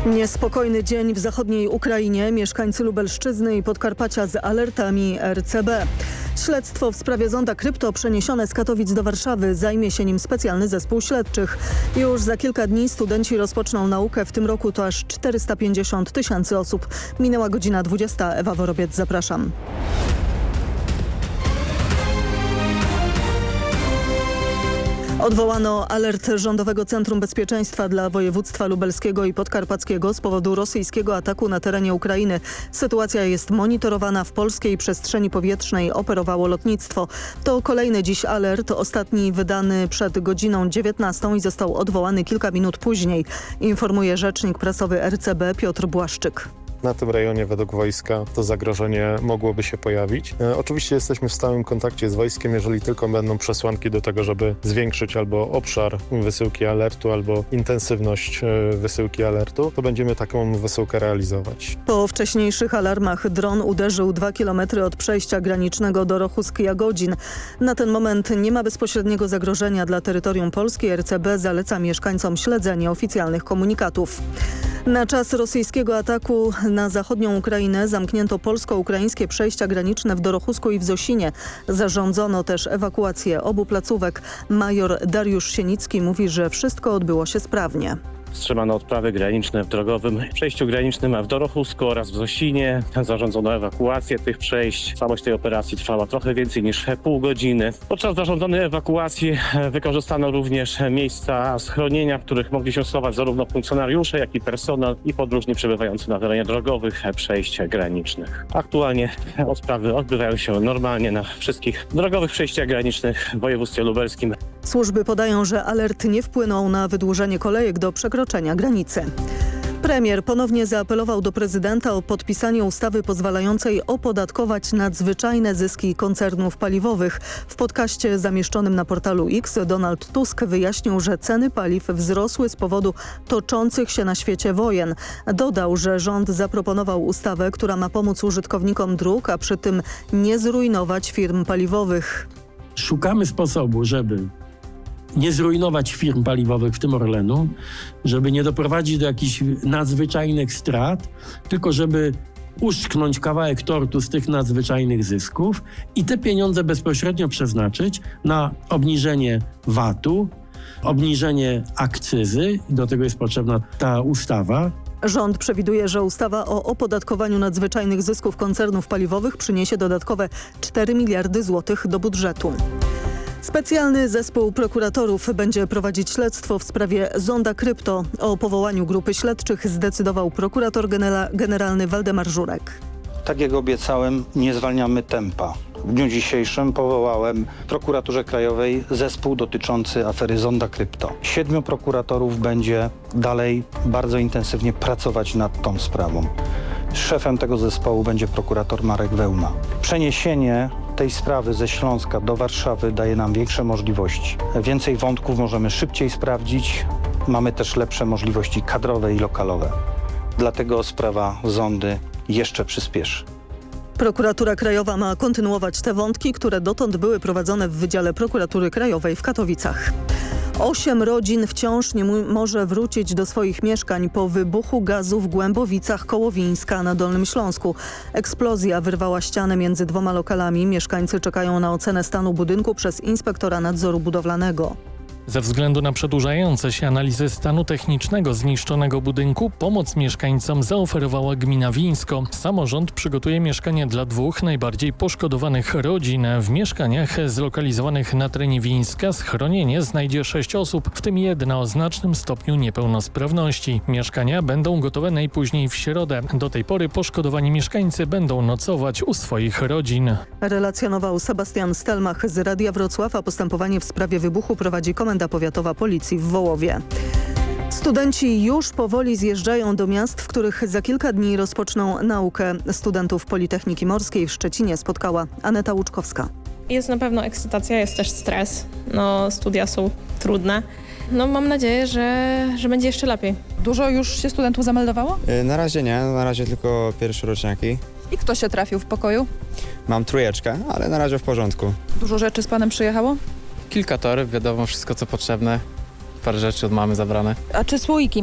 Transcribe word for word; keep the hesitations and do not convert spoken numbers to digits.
Niespokojny dzień w zachodniej Ukrainie. Mieszkańcy Lubelszczyzny i Podkarpacia z alertami R C B. Śledztwo w sprawie zonda krypto przeniesione z Katowic do Warszawy. Zajmie się nim specjalny zespół śledczych. Już za kilka dni studenci rozpoczną naukę. W tym roku to aż czterysta pięćdziesiąt tysięcy osób. Minęła godzina dwudziesta. Ewa Worobiec, zapraszam. Odwołano alert Rządowego Centrum Bezpieczeństwa dla województwa lubelskiego i podkarpackiego z powodu rosyjskiego ataku na terenie Ukrainy. Sytuacja jest monitorowana. W polskiej przestrzeni powietrznej operowało lotnictwo. To kolejny dziś alert, ostatni wydany przed godziną dziewiętnastą i został odwołany kilka minut później, informuje rzecznik prasowy R C B Piotr Błaszczyk. Na tym rejonie według wojska to zagrożenie mogłoby się pojawić. E, oczywiście jesteśmy w stałym kontakcie z wojskiem, jeżeli tylko będą przesłanki do tego, żeby zwiększyć albo obszar wysyłki alertu, albo intensywność e, wysyłki alertu, to będziemy taką wysyłkę realizować. Po wcześniejszych alarmach dron uderzył dwa kilometry od przejścia granicznego do Rochusk-Jagodzin. Na ten moment nie ma bezpośredniego zagrożenia dla terytorium Polski. R C B zaleca mieszkańcom śledzenie oficjalnych komunikatów. Na czas rosyjskiego ataku na zachodnią Ukrainę zamknięto polsko-ukraińskie przejścia graniczne w Dorochusku i w Zosinie. Zarządzono też ewakuację obu placówek. Major Dariusz Sienicki mówi, że wszystko odbyło się sprawnie. Wstrzymano odprawy graniczne w drogowym przejściu granicznym w Dorochusku oraz w Zosinie. Zarządzono ewakuację tych przejść. Całość tej operacji trwała trochę więcej niż pół godziny. Podczas zarządzonej ewakuacji wykorzystano również miejsca schronienia, w których mogli się schować zarówno funkcjonariusze, jak i personel i podróżni przebywający na terenie drogowych przejść granicznych. Aktualnie odprawy odbywają się normalnie na wszystkich drogowych przejściach granicznych w województwie lubelskim. Służby podają, że alert nie wpłynął na wydłużenie kolejek do przekroczenia granicy. Premier ponownie zaapelował do prezydenta o podpisanie ustawy pozwalającej opodatkować nadzwyczajne zyski koncernów paliwowych. W podcaście zamieszczonym na portalu X Donald Tusk wyjaśnił, że ceny paliw wzrosły z powodu toczących się na świecie wojen. Dodał, że rząd zaproponował ustawę, która ma pomóc użytkownikom dróg, a przy tym nie zrujnować firm paliwowych. Szukamy sposobu, żeby nie zrujnować firm paliwowych, w tym Orlenu, żeby nie doprowadzić do jakichś nadzwyczajnych strat, tylko żeby uszczknąć kawałek tortu z tych nadzwyczajnych zysków i te pieniądze bezpośrednio przeznaczyć na obniżenie vatu, obniżenie akcyzy. Do tego jest potrzebna ta ustawa. Rząd przewiduje, że ustawa o opodatkowaniu nadzwyczajnych zysków koncernów paliwowych przyniesie dodatkowe cztery miliardy złotych do budżetu. Specjalny zespół prokuratorów będzie prowadzić śledztwo w sprawie zonda krypto. O powołaniu grupy śledczych zdecydował prokurator genera- generalny Waldemar Żurek. Tak jak obiecałem, nie zwalniamy tempa. W dniu dzisiejszym powołałem w Prokuraturze Krajowej zespół dotyczący afery zonda krypto. Siedmiu prokuratorów będzie dalej bardzo intensywnie pracować nad tą sprawą. Szefem tego zespołu będzie prokurator Marek Wełna. Przeniesienie tej sprawy ze Śląska do Warszawy daje nam większe możliwości. Więcej wątków możemy szybciej sprawdzić. Mamy też lepsze możliwości kadrowe i lokalowe. Dlatego sprawa zondy jeszcze przyspieszy. Prokuratura Krajowa ma kontynuować te wątki, które dotąd były prowadzone w Wydziale Prokuratury Krajowej w Katowicach. Osiem rodzin wciąż nie może wrócić do swoich mieszkań po wybuchu gazu w Głębowicach koło Wińska na Dolnym Śląsku. Eksplozja wyrwała ścianę między dwoma lokalami. Mieszkańcy czekają na ocenę stanu budynku przez inspektora nadzoru budowlanego. Ze względu na przedłużające się analizy stanu technicznego zniszczonego budynku pomoc mieszkańcom zaoferowała gmina Wińsko. Samorząd przygotuje mieszkania dla dwóch najbardziej poszkodowanych rodzin. W mieszkaniach zlokalizowanych na terenie Wińska schronienie znajdzie sześć osób, w tym jedna o znacznym stopniu niepełnosprawności. Mieszkania będą gotowe najpóźniej w środę. Do tej pory poszkodowani mieszkańcy będą nocować u swoich rodzin. Relacjonował Sebastian Stelmach z Radia Wrocław, a postępowanie w sprawie wybuchu prowadzi Komenda Powiatowa Policji w Wołowie. Studenci już powoli zjeżdżają do miast, w których za kilka dni rozpoczną naukę. Studentów Politechniki Morskiej w Szczecinie spotkała Aneta Łuczkowska. Jest na pewno ekscytacja, jest też stres. No, studia są trudne. No, mam nadzieję, że, że będzie jeszcze lepiej. Dużo już się studentów zameldowało? Na razie nie, na razie tylko pierwszoroczniaki. I kto się trafił w pokoju? Mam trójeczkę, ale na razie w porządku. Dużo rzeczy z panem przyjechało? Kilka toreb, wiadomo, wszystko co potrzebne. Parę rzeczy od mamy zabrane. A czy słoiki